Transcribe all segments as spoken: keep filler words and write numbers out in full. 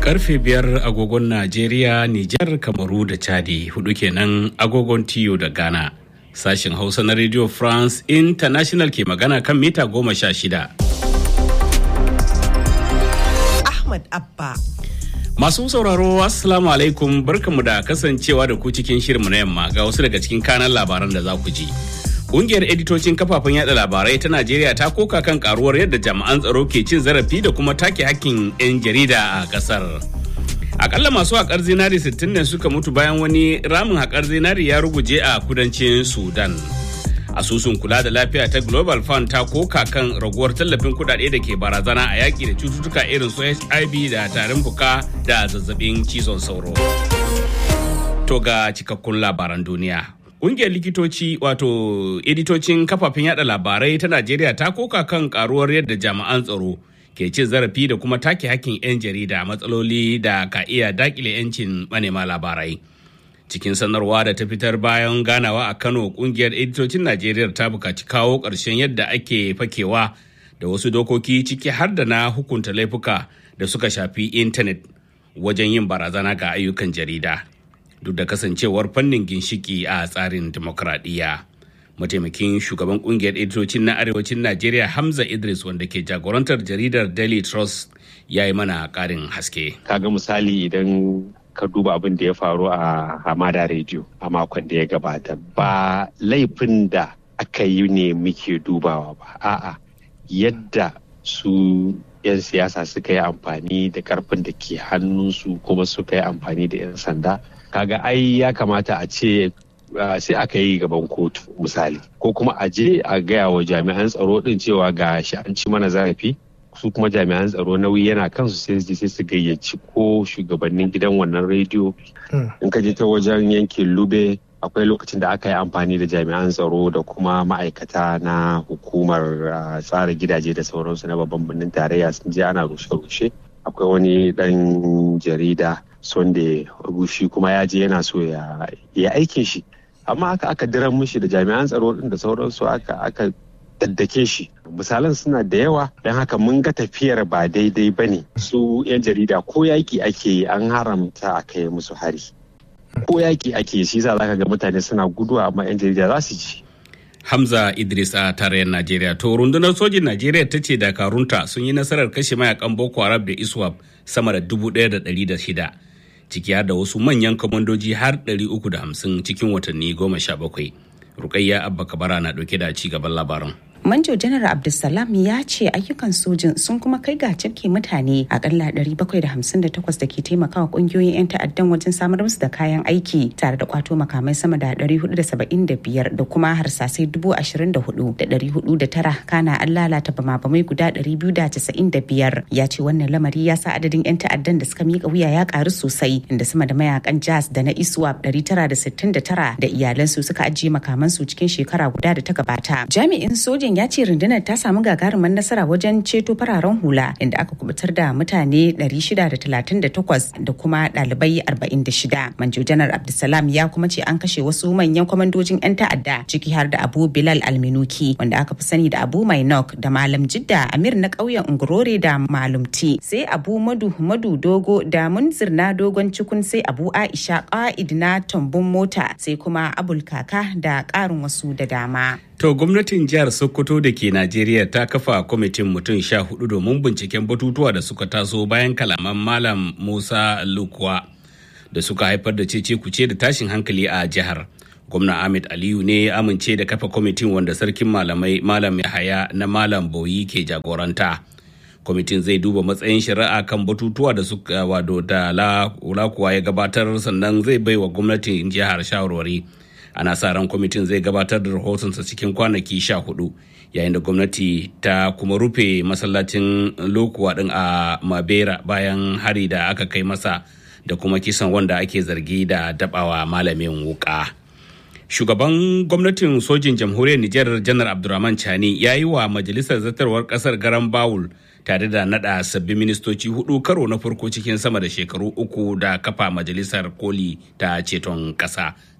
Karfe biyar agogon Najeriya, Nijar, Kamaru da Chadi, hudu kenan agogon Tiyo da Ghana. Sashen Hausa na Radio France International ke magana kan mita goma sha shida. Ahmad Abba. Masu sauraro, Assalamu alaikum, barkanmu da kasancewa da ku cikin shirinmu na yamma ga wasu daga cikin kanan labaran da za ku ji. Ƙungiyar editocin kafafen yada labarai ta Najeriya ta koka kan karuwar yadda jami'an tsaro ke cin zarafi da kuma take hakkin 'yan jarida a ƙasar. Akalla masu haƙar zinari sittin ne suka mutu bayan wani ramin haƙar zinari ya ruguje a kudancin Sudan. Asusun kula da lafiya ta Global Fund ta koka kan raguwar tallafin kuɗaɗe da ke barazana a yaƙi da cututtuka irin su H I V da tarin fuka da zazzabin cizon sauro. To ga cikakkun labaran duniya. Ƙungiyar likitoci wato editocin kafafen yada labarai ta Najeriya ta koka kan karuwar yadda jami'an tsaro ke cin zarafi da kuma take hakkin 'yan jarida, matsaloli da ka iya dakile 'yancin manema labarai. Cikin sanarwa da ta fitar bayan ganawa a Kano, ƙungiyar editocin Najeriya ta buƙaci kawo ƙarshen yadda ake fakewa da wasu dokoki ciki har da na hukunta laifuka da suka shafi intanet wajen yin barazana ga ayyukan jarida. Duk da kasancewar fannin ginshiki a tsarin demokradiyya. Mataimakin shugaban kungiyar editocin na arewacin Najeriya Hamza Idris, wanda ke jagorantar jaridar Daily Trust, ya yi mana ƙarin haske. Kaga misali idan ka duba abin da ya faru a Hamada Radio a makon da ya gabata, ba laifin da aka yi ne muke dubawa ba, a'a yadda su 'yan siyasa suka yi amfani da karfin da ke hannunsu kuma suka yi amfani da 'yan sanda. Kaga ai ya kamata a ce uh, sai aka yi gaban kotu misali, ko kuma a je a gaya wa jami'an tsaro din cewa ga shi an ci mana zarafi, su kuma jami'an tsaro nauyi yana kansu sai sai su gayyaci ko shugabannin gidan wannan rediyo. hmm. In ka je ta wajen yankin Lube, akwai lokacin da aka yi amfani da jami'an tsaro da kuma ma'aikata na hukumar uh, tsara gidaje da sauransu na babban birnin tarayya sun je ana rushe-rushe. Akwai wani dan jarida Sunday Rushi kuma ya je yana so ya yi aikin shi, amma aka aka diran mishi da jami'an tsaro din da sauransu aka aka daddake shi. Misalan suna da yawa, don haka mun ga tafiyar ba daidai bane. Su 'yan jarida ko yaki ake yi an haramta a kai musu hari, ko yaki ake yi, shi yasa zaka ga mutane suna guduwa amma 'yan jarida za su ci. Hamza Idris a tarayyar Najeriya. To rundunar sojin Najeriya ta ce dakarunta sun yi nasarar kashe mayakan Boko Haram da ISWAP sama da dubu ɗaya da ɗari da shida, ciki har da wasu manyan kwamandoji har ɗari uku da hamsin cikin watanni goma sha bakwai. Rukayya Abba Kabara na ɗauke da ci gaban labarin. Manjo Janar Abdulsalam ya ce ayyukan sojin sun kuma kai ga cafke mutane akalla ɗari bakwai da hamsin da takwas da ke taimakawa kungiyoyin 'yan ta'addan wajen samar musu da kayan aiki, tare da kwato makamai sama da ɗari hudu da saba'in da biyar da kuma harsasai dubu ashirin da hudu da ɗari hudu da tara, kana an lalata bama-bamai guda ɗari biyu da casa'in da biyar. Ya ce wannan lamari ya sa adadin 'yan ta'addan da suka miƙa wuya ya ƙaru sosai, inda sama da mayakan J A S da na ISWAP ɗari tara da sittin da tara da iyalansu suka ajiye makamansu cikin shekara guda da ta gabata. Jami'in sojin ya ce rundunar ta samu gagarumin nasara wajen ceto fararen hula, inda aka kubutar da mutane ɗari shida da talatin da takwas da kuma ɗalibai arba'in da shida. Manjo Janar Abdulsalam ya kuma ce an kashe wasu manyan kwamandojin 'yan ta'adda, ciki har da Abu Bilal Alminuki, wanda aka fi sani da Abu Mainok, da Malam Jidda Amir na ƙauyen Ungurore da Malumti, sai Abu Madu Madu Dogo da Munzir na Dogon Cikun, sai Abu Aisha Ƙa'id na Tambun Mota, sai kuma Abul Kaka da ƙarin wasu da dama. To gwamnatin jihar Sokoto da ke Najeriya ta kafa kwamitin mutum sha hudu domin binciken batutuwa da suka taso bayan kalaman Malam Musa Lukwa da suka haifar da cece kuce da tashin hankali a jihar. Gwamna Ahmed Aliyu ne ya amince da kafa kwamitin, wanda sarkin malamai Malam Yahaya na Malam Boyi ke jagoranta. Kwamitin zai duba matsayin shari'a kan batutuwa da suka wado da Lakuwa ya gabatar, sannan zai bai wa gwamnatin jihar shawarwari. Ana sa ran kwamitin zai gabatar da rahotonsa cikin kwanaki sha hudu, yayin da gwamnati ta kuma rufe masallacin Lokuwa din a Mabera bayan hari da aka kai masa da kuma kisan wanda ake zargi da dabawa malamin wuka. Shugaban gwamnatin sojin jamhuriyar Nijar Janar Abdurrahman Chani ya yi wa majalisar zartarwar kasar garan bawul tare da nada sabbin ministoci hudu, karo na farko cikin sama da shekaru uku da kafa majalisar koli ta ceton kasa.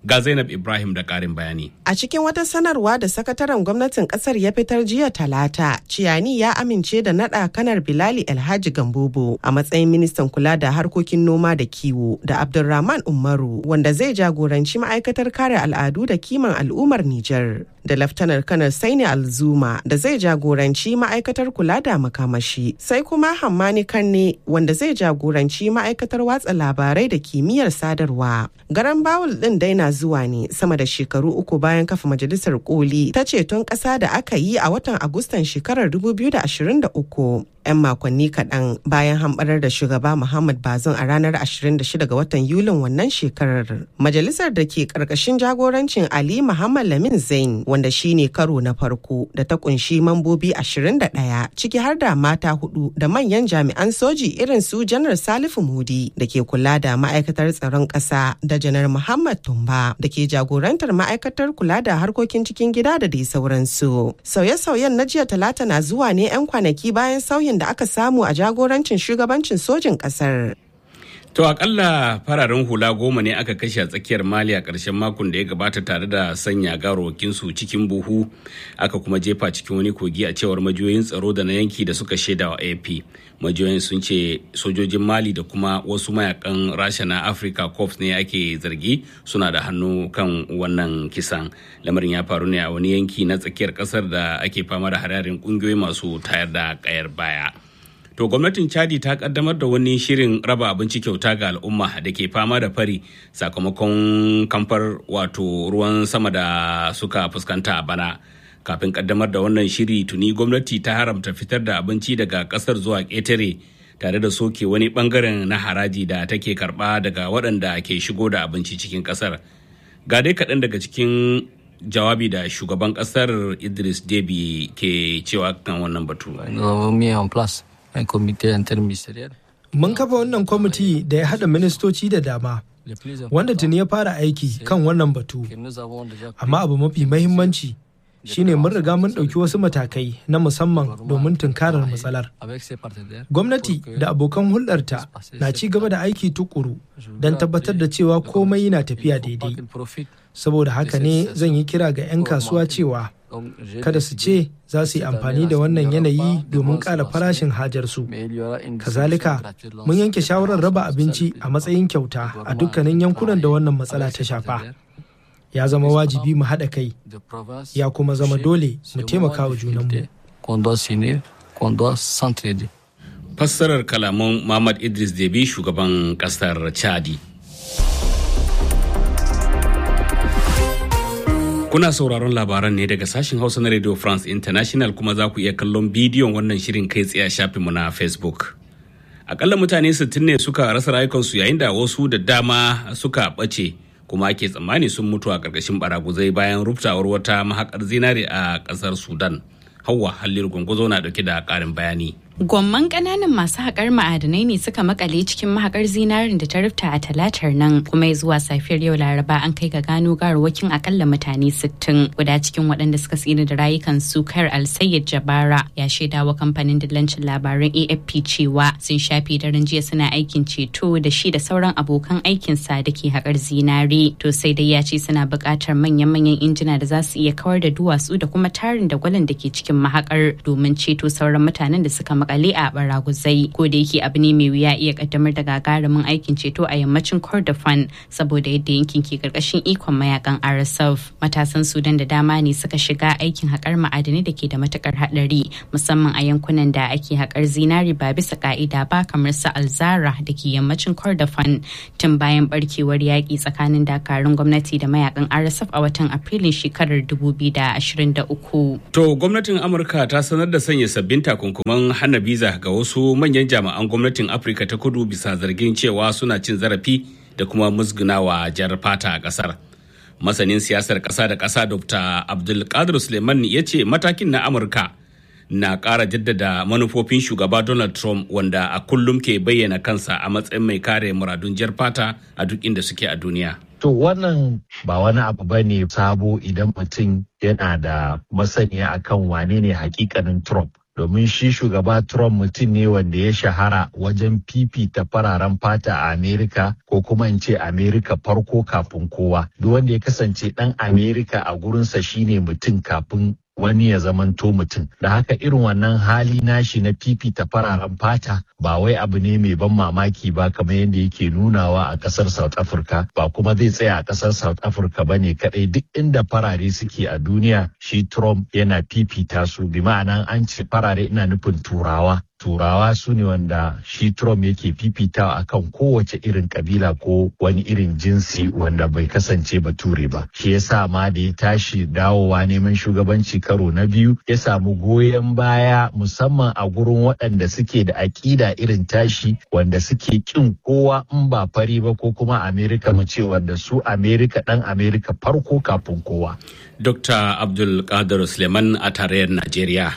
Ga Zainab Ibrahim da ƙarin bayani. A cikin wata sanarwa da sakataren gwamnatin ƙasar ya fitar jiya Talata, Ciyani ya amince da naɗa Kanar Bilali Alhaji Gambobo a matsayin ministan kula da harkokin noma da kiwo da Abdulrahman Umaru wanda zai jagoranci ma'aikatar kare al'adu da kiman al'ummar Nijar. Da Laftanar Kanar Saini Alzuma da zai jagoranci ma'aikatar kula da makamashi. Sai kuma Hammani Kanne wanda zai jagoranci ma'aikatar watsa labarai da kimiyyar sadarwa. Garan Bawul ɗin dai na zuwa ne sama da shekaru uku bayan kafa majalisar koli ta ceton ƙasa da aka yi a watan Agustan shekarar dubu biyu da ashirin da uku. 'Yan makonni kaɗan bayan hamɓarar da shugaba Muhammad Bazoum a ranar ashirin da shida ga watan Yulin wannan shekarar. Majalisar da ke ƙarƙashin jagorancin Ali Muhammad Lamin Zain wanda shine karo na farko da ta kunshi mambobi ashirin da ɗaya ciki har da mata hudu da manyan jami'an soji irin su Janar Salifu Mudi da ke kula da ma'aikatar tsaron ƙasa da Janar Muhammad Tumba da ke jagorantar ma'aikatar kula da harkokin cikin gida da dai sauransu. Sauye-sauyen na jiya Talata na zuwa ne 'yan kwanaki bayan sauyin da aka samu a jagorancin shugabancin sojin ƙasar. To akalla fararen hula goma ne aka kashe a tsakiyar Mali a ƙarshen makon da ya gabata tare da sanya gawarwakinsu cikin buhu aka kuma jefa cikin wani kogi a cewar majiyoyin tsaro da na yanki da suka shaida wa A P. Majiyoyin sun ce sojojin Mali da kuma wasu mayakan Rasha na Africa Corps ne ake zargi suna da hannu kan wannan kisan. Lamarin ya faru ne a wani yanki na tsakiyar ƙasar da ake fama da hararin ƙungiyoyi masu tayar da ƙayar baya. To gwamnatin Chadi ta kaddamar da wani shirin raba abinci kyauta ga al'umma da ke fama da fari sakamakon kamfar wato ruwan sama da suka fuskanta a bana. Kafin kaddamar da wannan shiri tuni gwamnati ta haramta fitar da abinci daga kasar zuwa ƙetare tare da soke wani bangaren na haraji da take karba daga waɗanda ke shigo da abinci cikin kasar. Ga dai kaɗan daga cikin jawabi da shugaban kasar Idris Deby ke cewa kan wannan batu. Mun kafa wannan kwamiti da ya haɗa ministoci da dama, wanda tuni ya fara aiki kan wannan batu. Amma abu mafi mahimmanci shine mun riga mun ɗauki wasu matakai na musamman domin tunkarar matsalar. Gwamnati da abokan hulɗarta na ci gaba da aiki tukuru don tabbatar da cewa komai yana tafiya daidai. Saboda haka ne zan yi kira ga 'yan kasuwa cewa kada su ce za su yi amfani da wannan yanayi domin ƙara farashin hajarsu. Kazalika, mun yanke shawarar raba abinci a matsayin kyauta a dukkanin yankunan da wannan matsala ta shafa. Ya zama wajibi mu haɗa kai, ya kuma zama dole mu taimaka wa junanmu. Fassarar kalaman Muhammad Idris Deby, shugaban ƙasar Chadi. Kuna sauraron labaran ne daga sashen Hausa na Radio France International, kuma za ku iya kallon bidiyon wannan shirin kai tsaye a shafinmu na Facebook. Akalla mutane sittin ne suka rasa rayukansu yayin da wasu da dama suka ɓace kuma ake tsammani sun mutu a ƙarƙashin baraguzai bayan ruptawar wata mahaƙar zinare a ƙasar Sudan. Hauwa Halliru Gwangwazo na ɗauke da ƙarin bayani. Gwamman ƙananan masu haƙar ma'adanai ne suka makale cikin mahaƙar zinarin da ta rufta a talatar nan, kuma zuwa safiyar yau Laraba an kai ga gano gawarwakin akalla mutane sittin. Guda cikin waɗanda suka tsira da rayukansu, Khair Al-Sayyid Jabara, ya shaida wa kamfanin dillancin labaran A F P cewa sun shafe daren jiya suna aikin ceto da shi da sauran abokan aikinsa da ke haƙar zinare. To sai dai ya ce suna buƙatar manyan-manyan injina da za su iya kawar da duwatsu da kuma tarin da gwalin da ke cikin mahaƙar domin ceto sauran mutanen da suka makale a baraguzai. Ko da yake abu ne mai wuya iya kaddamar da gagarumin aikin ceto a yammacin Kordofan saboda yadda yankin ke karkashin ikon mayakan R S F. Matasan Sudan da dama ne suka shiga aikin haƙar ma'adanai da ke da matukar haɗari, musamman a yankunan da ake haƙar zinari ba bisa ka'ida ba, kamar su Alzara da ke yammacin Kordofan, tun bayan barkewar yaƙi tsakanin dakarun gwamnati da mayakan R S F a watan Afrilun shekarar dubu biyu da ashirin da uku. To gwamnatin Amurka ta sanar da sanya sabbin takunkuman hana biza ga wasu manyan jami'an gwamnatin Afirka ta Kudu bisa zargin cewa suna cin zarafi da kuma musgunawa jar fata a kasar. Masanin siyasar ƙasa da ƙasa Doctor Abdulkadir Suleiman ya ce matakin na Amurka na ƙara jaddada manufofin shugaba Donald Trump, wanda a kullum ke bayyana kansa a matsayin mai kare muradun jar fata a duk inda suke a duniya. To wannan ba wani abu ba ne sabo idan mutum yana da masaniya akan wane ne hakikanin Trump. domin shi shugaba Trump mutum ne wanda ya shahara wajen fifita fararen fata a Amerika, ko kuma in ce Amerika farko kafin kowa. Duk wanda ya kasance ɗan Amerika a gurinsa shine mutum kafin wani ya zamanto mutum. Da haka irin wannan hali nashi na fifita fararen fata ba wai abu ne mai ban mamaki ba, kamar yadda yake nunawa a kasar South Africa, ba kuma zai tsaya a kasar South Africa ba ne kadai. Duk inda farare suke a duniya shi Trump yana fifita su, bi ma'ana an ce farare ina nufin turawa. Turawa su ne wanda shi Trump yake fifitawa akan kowace irin kabila ko wani irin jinsi wanda bai kasance bature ba. Shi yasa ma da ya tashi dawowa neman shugabanci karo na biyu ya samu goyon baya musamman a gurin waɗanda suke da aƙida irin tashi, wanda suke ƙin kowa in ba fari ba ko kuma Amerika mu ce wanda su Amerika ɗan Amerika farko kafin kowa. Doktor Abdul Qadir Suleiman a tarayyar Najeriya.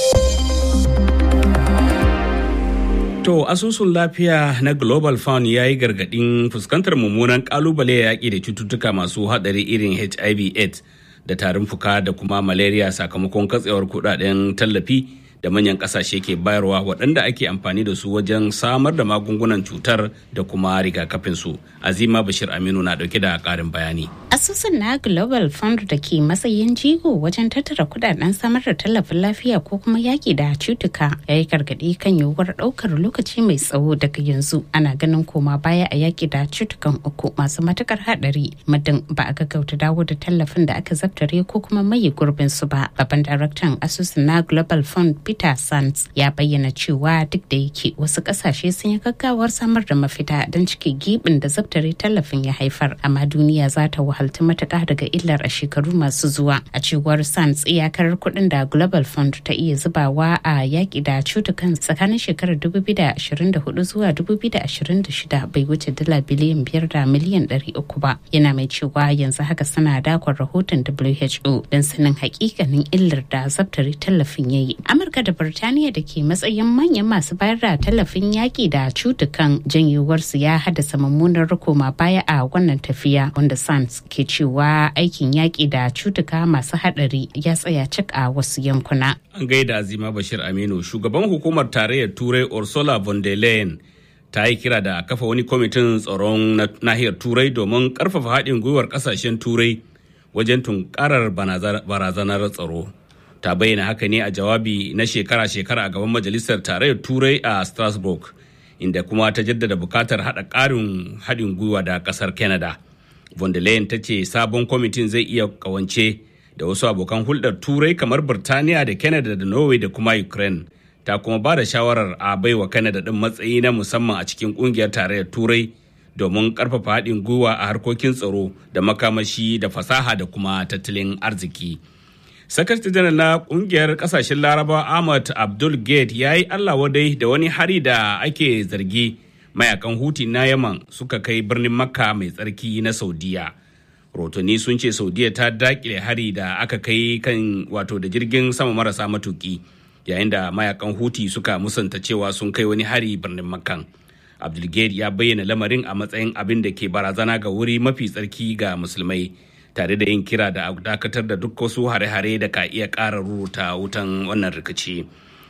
To asusun lafiya na Global Fund ya yi gargaɗin fuskantar mummunan ƙalubale yaƙi da cututtuka masu haɗari irin H I V AIDS da tarin fuka da kuma malaria sakamakon katsewar kuɗaɗen tallafi da manyan ƙasashe ke bayarwa waɗanda ake amfani da su wajen samar da magungunan cutar da kuma rigakafinsu. Azima Bashir Aminu na ɗauke da ƙarin bayani. Asusun na Global Fund da ke matsayin jigo wajen tattara kudaden samar da tallafin lafiya ko kuma yaki da cutuka ya yi gargaɗi kan yiwuwar ɗaukar lokaci mai tsawo daga yanzu. Ana ganin koma baya a yaki da cutukan uku masu matukar haɗari muddin ba a gaggauta dawo da tallafin da aka zabtare ko kuma maye gurbin su ba. Babban daraktan asusun na Global Fund Peter Sands ya bayyana cewa duk da yake wasu ƙasashe sun yi gaggawar samar da mafita don cike gibin da zabtare tallafin ya haifar, amma duniya za ta wahalta matuƙa daga illar a shekaru masu zuwa. A cewar Sands, iyakar kuɗin da Global Fund ta iya zubawa a yaƙi da cutukan tsakanin shekarar dubu biyu da ashirin da hudu zuwa dubu biyu da ashirin da shida bai wuce dala biliyan biyar da miliyan ɗari uku ba. Yana mai cewa yanzu haka suna dakon rahoton W H O don sanin hakikanin illar da zabtare tallafin ya yi. Amurka da Birtaniya da ke matsayin manyan masu bayar da tallafin yaƙi da cutukan janyuwarsu ya haddasa mummunar koma baya a wannan tafiya, wanda Sands ke cewa aikin yaƙi da cutuka masu haɗari ya tsaya cik a wasu yankuna. An gaida Azima Bashir Aminu. Shugaban hukumar tarayyar Turai Ursula von der Leyen ta yi kira da kafa wani kwamitin tsaron nahiyar Turai domin ƙarfafa haɗin gwiwar ƙasashen Turai wajen tunkarar barazanar tsaro. Ta bayyana haka ne a jawabi na shekara-shekara a gaban Majalisar Tarayyar Turai a Strasbourg, inda kuma ta jaddada bukatar haɗa ƙarin haɗin gwiwa da ƙasar Canada. Von der Leyen ta ce sabon kwamitin zai iya kawance da wasu abokan hulɗar Turai kamar Birtaniya da Canada da Norway da kuma Ukraine. Ta kuma ba da shawarar a baiwa Canada ɗin matsayi na musamman a cikin ƙungiyar Tarayyar Turai domin ƙarfafa haɗin gwiwa a harkokin tsaro da makamashi da fasaha da kuma tattalin arziki. Sakatare janar na kungiyar kasashen Laraba Ahmad Abdul Gate ya yi Allah wadai da wani hari da ake zargi mayakan Huti na Yaman suka kai birnin Makka mai tsarki na Saudiya. Rotoni sun ce Saudiya ta dakile hari da aka kai kan wato da jirgin sama marasa matuki, yayin da mayakan Huti suka musanta cewa sun kai wani hari birnin Makkan. Abdul Gate ya bayyana lamarin a matsayin abin da ke barazana ga wuri mafi tsarki ga musulmai, tare da yin kira da dakatar da duk wasu hare-hare da ka iya ƙara ruruta wutan wannan rikici.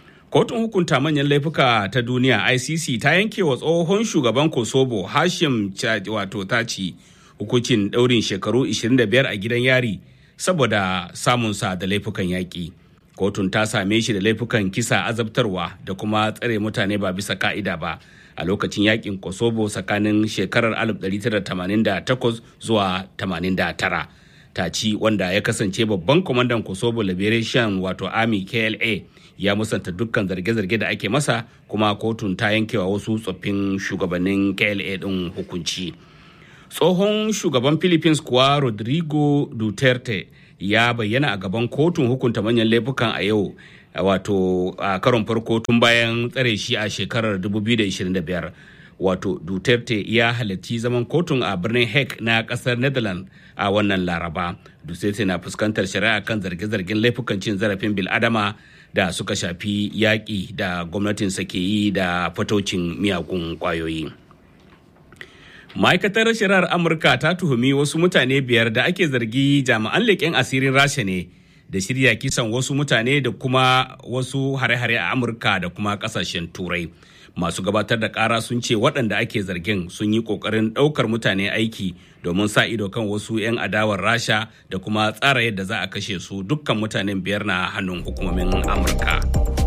Kotun hukunta manyan laifuka ta duniya I C C ta yanke wa tsohon shugaban Kosovo Hashim wato Taci hukuncin ɗaurin shekaru ishirin da biyar a gidan yari saboda samunsa da laifukan yaƙi. Kotun ta same shi da laifukan kisa, azabtarwa da kuma tsare mutane ba bisa ka'ida ba a lokacin yaƙin Kosovo tsakanin shekarar alif ɗari tara da tamanin da takwas zuwa tamanin da tara. Taci, wanda ya kasance babban kwamandan Kosovo Liberation wato Army K L A, ya musanta dukkan zarge-zarge da ake masa, kuma kotun ta yankewa wasu tsoffin shugabannin K L A din hukunci. Tsohon shugaban Philippines kuwa Rodrigo Duterte ya bayyana a gaban kotun hukunta manyan laifukan a yau, wato a karon farko tun bayan tsare shi a shekarar dubu biyu da ishirin da biyar. Wato Duterte ya halarci zaman kotun a birnin Hague na kasar Netherlands a wannan Laraba. Duterte na fuskantar shari'a kan zarge-zargen laifukan cin zarafin bil'adama da suka shafi yaƙi da gwamnatinsa ke yi da fatocin miyagun ƙwayoyi. Ma'aikatar shari'ar Amurka ta tuhumi wasu mutane biyar da ake zargi jami'an leƙen asirin Rasha ne da shirya kisan wasu mutane da kuma wasu hare-hare a Amurka da kuma kasashen Turai. Masu gabatar da kara sun ce waɗanda ake zargin sun yi ƙoƙarin ɗaukar mutane aiki domin sa ido kan wasu 'yan adawar Rasha da kuma tsara yadda za a kashe su. Dukkan mutanen biyar na hannun hukumomin Amurka.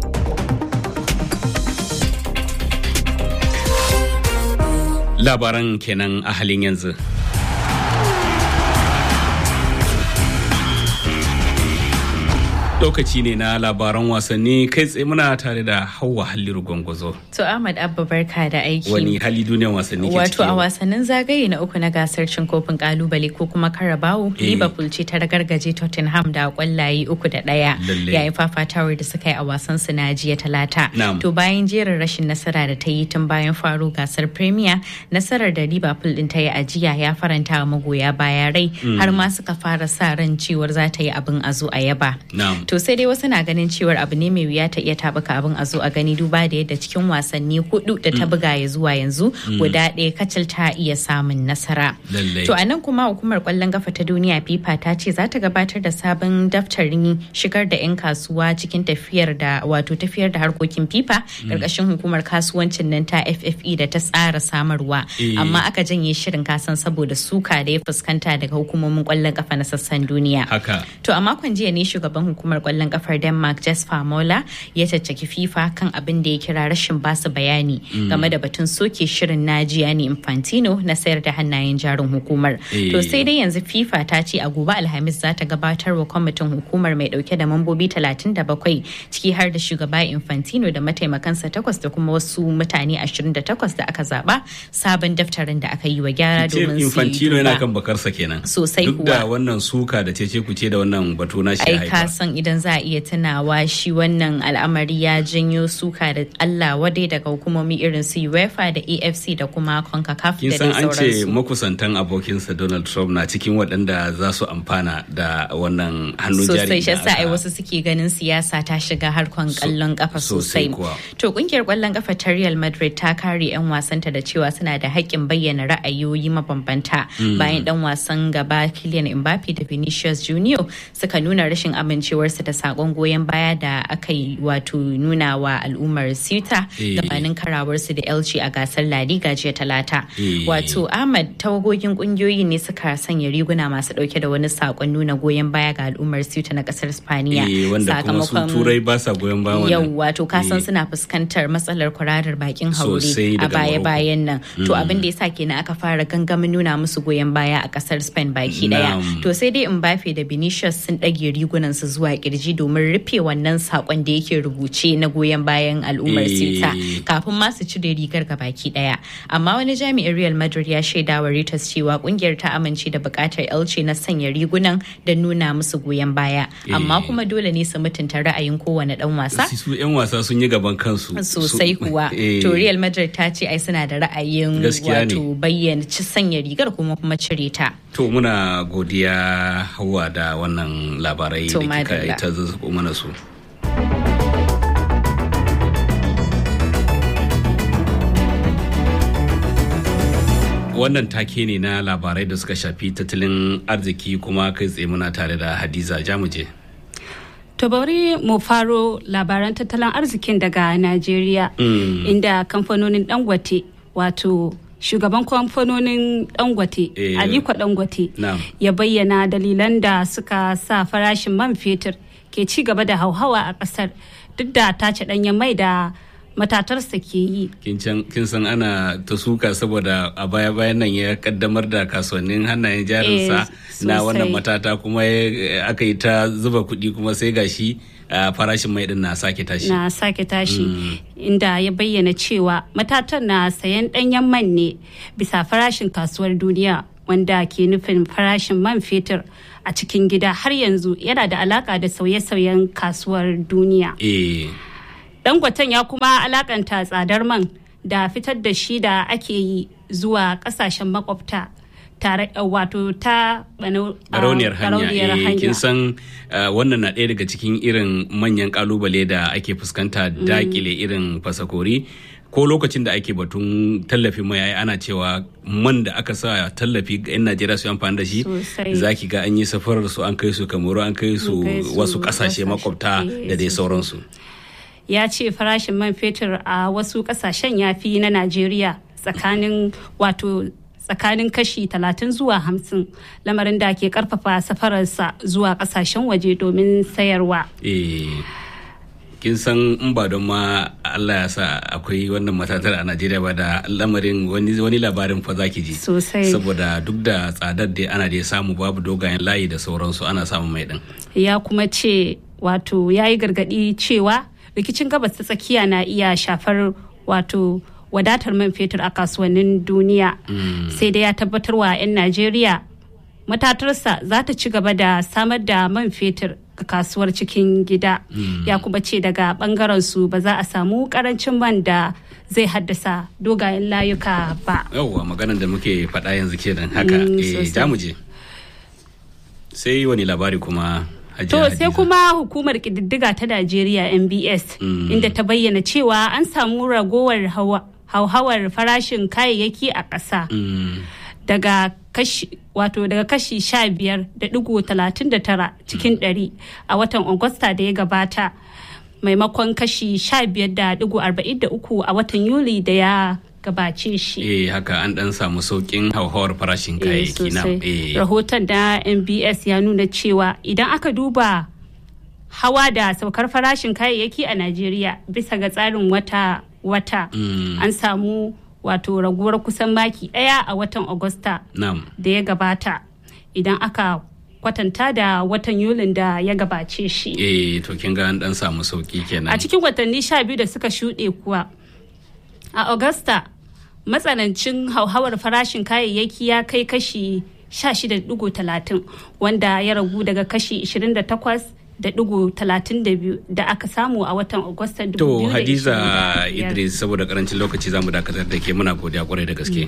Labaran kenan a halin yanzu. Lokaci ne na labaran wasanni kai tsaye muna tare da Hauwa Halliru Gwangwazo. To Ahmad Abba barka da aiki. Wani hali duniyar wasanni ke ciki? Wato a wasannin zagaye na uku na gasar cin kofin kalubale ko kuma Carabao, eh. Liverpool ce ta ragargaje Tottenham da kwallaye uku da ɗaya yayin fafatawar da suka yi a wasan su na jiya Talata. Nam. To bayan jerin rashin nasara da ta yi tun bayan faro gasar Premier, nasarar da Liverpool din ta yi a jiya ya faranta wa magoya baya rai mm. har ma suka fara sa ran cewar za ta yi abin a zo a yaba. Nam. To sai dai wasu na ganin cewar abu ne mai wuya ta iya tabuka abin a zo a gani duba da yadda cikin wasanni hudu da ta buga ya zuwa yanzu guda ɗaya kacal ta iya samun nasara. To a nan kuma hukumar kwallon kafa ta duniya FIFA ta ce za ta gabatar da sabon daftarin shigar da 'yan kasuwa cikin tafiyar da wato tafiyar da harkokin FIFA karkashin hukumar kasuwancin nan ta F F E da ta tsara samarwa. Amma aka janye shirin kasan saboda suka da ya fuskanta daga hukumomin kwallon kafa na sassan duniya. Haka. To a makon jiya ne shugaban hukumar kwallon kafar Denmark Jesper Mola ya caccaki FIFA kan abin da ya kira rashin basu bayani mm. game da batun soke shirin na Gianni Infantino na sayar da hannayen jarin hukumar. E. To sai dai yanzu FIFA ta ce a gobe Alhamis za ta gabatar wa kwamitin hukumar mai dauke da mambobi talatin da bakwai ciki har da shugaba Infantino da mataimakansa takwas da kuma wasu mutane ashirin da takwas da aka zaba sabon daftarin da aka yi wa gyara domin su Infantino yana kan bakarsa kenan. Sosai kuwa. Duk da wannan suka da cece kuce da wannan batu na shi haifa. Ai ka san idan za a iya tunawa shi wannan al'amari ya janyo suka da Allah wadai daga hukumomi irin su UEFA da A F C da kuma CONCACAF da dai sauransu. Kin san an ce makusantan abokinsa Donald Trump na cikin waɗanda za su amfana da wannan hannun jari. Sosai shi yasa ai wasu suke ganin siyasa ta shiga harkon kallon kafa sosai. To kungiyar kwallon kafa ta Real Madrid ta kare 'yan wasanta da cewa suna da haƙƙin bayyana ra'ayoyi mabambanta bayan dan wasan gaba Kylian Mbappe da Vinicius Junior suka nuna rashin amincewarsu da sakon goyon baya da aka yi wato nuna wa al'ummar Ceuta gabanin karawarsu da Elche a gasar La Liga jiya Talata. Wato Ahmad tawagogin kungiyoyi ne suka sanya riguna masu dauke da wani sakon nuna goyon baya ga al'ummar Ceuta na kasar Spaniya. Sakamakon Turai ba sa goyon baya wannan. Yau wato kasan suna fuskantar matsalar kwararar bakin haure a baya-bayan nan. To abin da yasa kenan aka fara gangamin nuna musu goyon baya a kasar Spain baki daya. To sai dai Mbappe da Vinicius sun dage rigunan su zuwa kirji domin rufe wannan sakon da yake rubuce na goyon bayan al'ummar Ceuta kafin ma su cire rigar ga baki daya. Amma wani jami'in Real Madrid ya shaida wa Reuters cewa kungiyar ta amince da bukatar Elche na sanya rigunan da nuna musu goyon baya. Amma kuma dole ne su mutunta ra'ayin kowane dan wasa. Su 'yan wasa sun yi gaban kansu. Sosai kuwa. To Real Madrid ta ce ai suna da ra'ayin wato bayyana ci sanya rigar kuma kuma cire ta. To muna godiya Hauwa da wannan labarai da kika yi ta zazzaɓo mana su. Wannan take ne na labarai da suka shafi tattalin arziki kuma kai tsaye muna tare da Hadiza Jamuje. To bari mu faro labaran tattalin arzikin daga Najeriya mm. inda kamfanonin Dangote wato shugaban kamfanonin Dangote eh, Aliko Dangote no. ya bayyana dalilan da suka sa farashin man fetur ke ci gaba da hauhawa a kasar duk da tace danyen mai da matatarsa ke yi. Kin san ana ta suka saboda a baya-bayan nan ya kaddamar da kasuwannin hannayen jarinsa eh, na wannan matata kuma aka yi ta zuba kuɗi kuma sai gashi Uh, farashin mai din na sake tashi. Na sake tashi mm. inda ya bayyana cewa matatan na sayan ɗanyen man ne bisa farashin kasuwar duniya wanda ke nufin farashin man fetur a cikin gida har yanzu yana da alaka da sauye-sauyen kasuwar duniya. Eh. Dangoten ya kuma alakanta tsadar man da fitar da shi da ake yi zuwa kasashen makwabta. tare wato ta barauniyar hanya kin san wannan na ɗaya daga cikin irin manyan kalubale da ake fuskanta dakile irin fasakori ko lokacin da ake batun tallafin mai ai ana cewa man da aka sa tallafi ga 'yan Najeriya su amfani da shi zaki ga an yi safarar su an kai su Kamaru an kai su wasu kasashe makwabta da dai sauransu. Ya ce farashin man fetur a wasu kasashen ya fi na Najeriya tsakanin wato tsakanin kashi talatin zuwa hamsin, lamarin da ke karfafa safararsa zuwa kasashen waje domin sayarwa. Eh. Kin san in ba don ma Allah ya sa akwai wannan matatar a Najeriya ba da lamarin wani wani labarin fa zaki ji sosai, saboda duk da tsadar da ana da samu babu dogayen layi da sauransu ana samun mai din. Ya kuma ce wato yayi gargadi cewa rikicin gabas ta tsakiya na iya shafar wato wadatar man fetur a kasuwannin duniya. Mm. Sai dai ya tabbatar wa 'yan Najeriya matatarsa za ta ci gaba da samar da man fetur ga kasuwar cikin gida. Mm. Ya kuma ce daga bangaren su ba za a samu karancin man da zai haddasa dogayen layuka ba. Yawwa maganar da muke faɗa yanzu kenan haka. Mm, eh za mu je. Sai wani labari kuma To sai kuma hukumar ƙididdiga ta Najeriya N B S mm. inda ta bayyana cewa an samu ragowar hauhawar farashin kayayyaki a ƙasa. Mm. daga kashi wato daga kashi sha biyar da digo talatin da tara cikin ɗari a watan Agusta da ya gabata maimakon kashi sha biyar da digo arba'in da uku a watan Yuli da ya gabace shi. Eh haka an dan samu saukin hauhawar farashin kayayyaki na. Eh. Rahoton da N B S ya nuna cewa idan aka duba hawa da saukar farashin kayayyaki a Najeriya bisa ga tsarin wata wata mm. an samu wato raguwar kusan maki daya a watan Agusta da ya gabata idan aka kwatanta da watan Yulin da ya gabace shi. Eh to kin ga an dan samu sauki kenan. A cikin watanni sha biyu da suka shuɗe kuwa a Agusta matsanancin hauhawar farashin kayayyaki ya kai kashi sha shida da digo talatin wanda ya ragu daga kashi ishirin da takwas da digo talatin da biyu da aka samu a watan Agusta dubu biyu da ishirin da biyar. To Hadiza Idris saboda karancin lokaci zamu dakatar da ke muna godiya kwarai da gaske.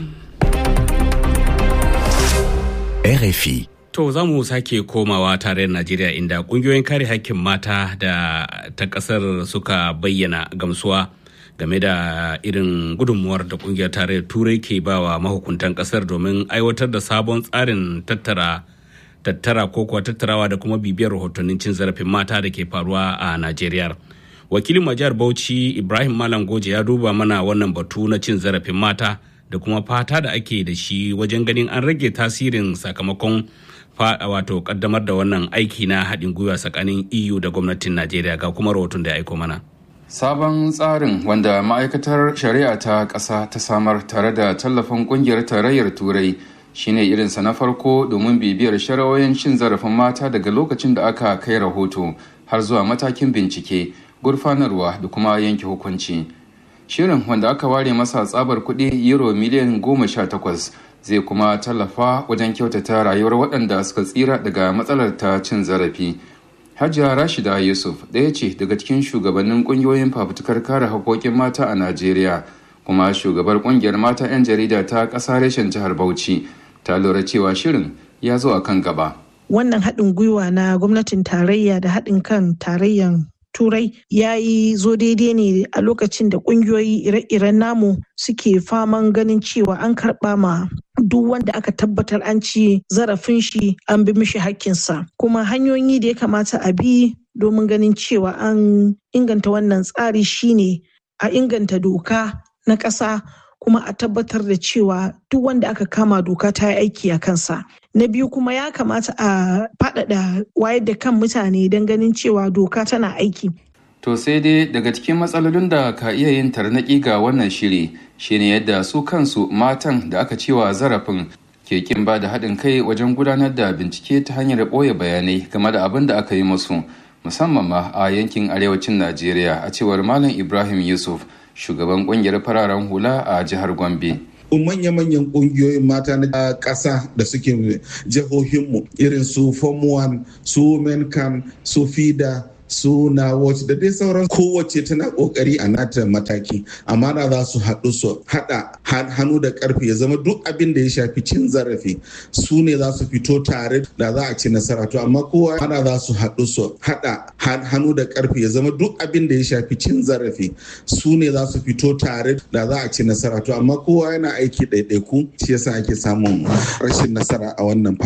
R F I. To za mu sake komawa tarayyar Najeriya inda kungiyoyin kare hakkin mata da ta kasar suka bayyana gamsuwa game da irin gudunmuwar da kungiyar tarayyar Turai ke bawa mahukuntan kasar domin aiwatar da sabon tsarin tattara tattara ko kuwa tattarawa da kuma bibiyar rahotannin cin zarafin mata da ke faruwa a Najeriya. Wakilin majiyar Bauchi Ibrahim Malam Goje ya duba mana wannan batu na cin zarafin mata da kuma fata da ake da shi wajen ganin an rage tasirin sakamakon wato kaddamar da wannan aiki na haɗin gwiwa tsakanin E U da gwamnatin Najeriya ga kuma rahoton da ya aiko mana. Sabon tsarin wanda ma'aikatar shari'a ta ƙasa ta samar tare da tallafin ƙungiyar tarayyar Turai shine irinsa na farko domin bibiyar shari'o'in cin zarafin mata daga lokacin da aka kai rahoto har zuwa matakin bincike, gurfanarwa da kuma yanke hukunci. Shirin wanda aka ware masa tsabar kuɗi euro miliyan goma sha takwas zai kuma tallafa wajen kyautata rayuwar waɗanda suka tsira daga matsalar ta cin zarafi. Hajiya Rashida Yusuf ɗaya ce daga cikin shugabannin ƙungiyoyin fafutukar kare haƙoƙin mata a Najeriya kuma shugabar ƙungiyar mata 'yan jarida ta ƙasa reshen jihar Bauchi. Ta lura cewa shirin ya zo a kan gaba. Wannan haɗin gwiwa na gwamnatin tarayya da haɗin kan tarayyan Turai ya yi zo daidai ne a lokacin da ƙungiyoyi ire-iren namu suke faman ganin cewa an karɓa ma duk wanda aka tabbatar an ci zarafin shi an bi mishi hakkinsa. Kuma hanyoyi da ya kamata a bi domin ganin cewa an inganta wannan tsari shine a inganta doka na ƙasa kuma a tabbatar da cewa duk wanda aka kama doka ta yi aiki a kansa. Na biyu kuma ya kamata a faɗaɗa wayar da kan mutane don ganin cewa doka tana aiki. To sai dai daga cikin matsalolin da ka iya yin tarnaƙi ga wannan shiri shine yadda su kansu matan da aka cewa zarafin ke kin ba da haɗin kai wajen gudanar da bincike ta hanyar ɓoye bayanai game da abin da aka yi musu musamman ma a yankin arewacin Najeriya a cewar Malam Ibrahim Yusuf shugaban kungiyar fararen hula a jihar Gombe. Manya-manyan kungiyoyin mata na ƙasa da suke jihohinmu irin su Form one, su Menkan, su FIDA, su na watch da dai sauran kowace tana kokari a nata mataki, amma da za su haɗu su haɗa hannu da ƙarfi ya zama duk abin da ya shafi cin zarafi su ne za su fito tare da za a ci nasara. To amma kowa ana za su haɗu su haɗa hannu da ƙarfi ya zama duk abin da ya shafi cin zarafi su ne za su fito tare da za a ci nasara. To amma kowa yana aiki ɗaiɗaiku, shi yasa ake samun rashin nasara a wannan